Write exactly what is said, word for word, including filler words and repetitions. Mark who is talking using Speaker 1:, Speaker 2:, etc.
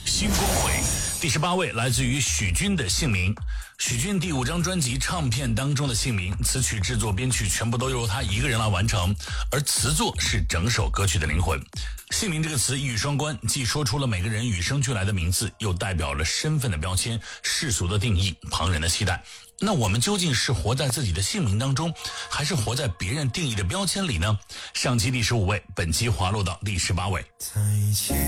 Speaker 1: 新光辉。第十八位来自于许君的姓名。许君第五张专辑唱片当中的姓名，词曲制作编曲全部都由他一个人来完成，而词作是整首歌曲的灵魂。姓名这个词一语双关，既说出了每个人与生俱来的名字，又代表了身份的标签、世俗的定义、旁人的期待。那我们究竟是活在自己的姓名当中，还是活在别人定义的标签里呢？上期第十五位，本期滑落到第十八位。
Speaker 2: 在一起